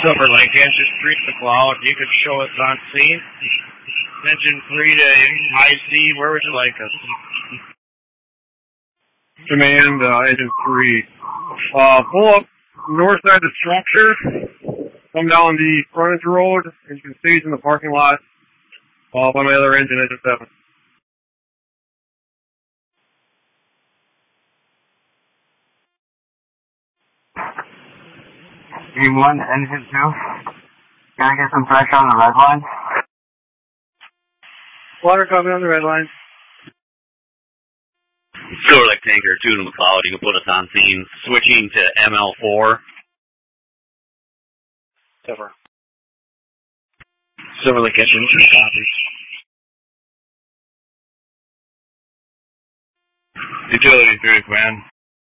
Silver Lake, engine 3 to McLeod. You could show us on scene. Engine 3 to High C, where would you like us? Command, engine 3. Pull up north side of the structure. Come down the frontage road, and you can stage in the parking lot. By my other engine, engine 7. Team 1, engine 2. Can I get some pressure on the red line? Water coming on the red line. Silver Lake Tanker 2 to McLeod. You can put us on scene. Switching to ML4. Silver. Silver Lake engine 2 copies. Utility 3 command.